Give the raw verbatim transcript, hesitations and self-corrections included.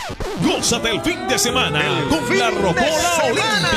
Gózate el fin de semana El con fin la de Rocola semana.